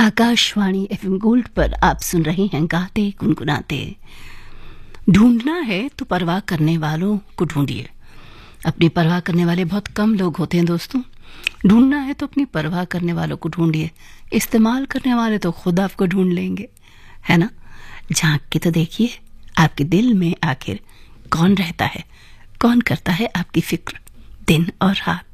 Akashvani FM gold पर आप सुन रहे हैं गाते गुनगुनाते। ढूंढना है तो परवाह करने वालों को ढूंढिए। अपनी परवाह करने वाले बहुत कम लोग होते हैं दोस्तों। ढूंढना है तो अपनी परवाह करने वालों को ढूंढिए। इस्तेमाल करने वाले तो खुद आपको ढूंढ लेंगे, है ना। झांक के तो देखिए आपके दिल में आखिर कौन रहता है, कौन करता है आपकी फिक्र दिन और रात।